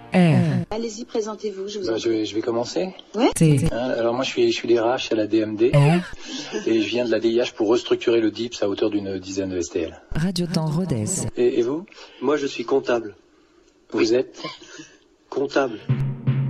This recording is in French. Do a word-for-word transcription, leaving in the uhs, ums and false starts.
R. Allez-y, présentez-vous, je vous en Bah, je, vais, je vais commencer. Ouais. T. Hein, alors moi je suis, je suis des R H à la D M D R. et je viens de la D I H pour restructurer le D I P S à hauteur d'une dizaine de S T L. Radio Temps Rodez. Et, et vous? Moi, je suis comptable. Vous êtes? Comptable.